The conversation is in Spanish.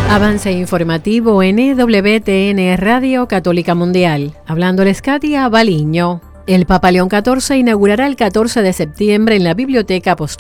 Avance informativo NWTN Radio Católica Mundial. Hablándoles Katia Baliño. El Papa León XIV inaugurará el 14 de septiembre en la Biblioteca Apostólica